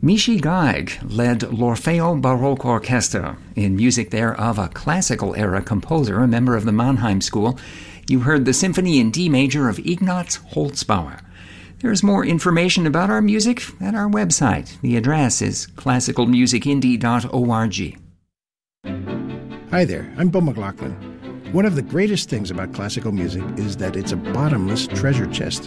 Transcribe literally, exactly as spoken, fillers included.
Michi Geig led l'Orfeo Baroque Orchestra in music there of a classical-era composer, a member of the Mannheim School. You heard the Symphony in D major of Ignaz Holzbauer. There's more information about our music at our website. The address is classical music indie dot org. Hi there, I'm Bill McLaughlin. One of the greatest things about classical music is that it's a bottomless treasure chest.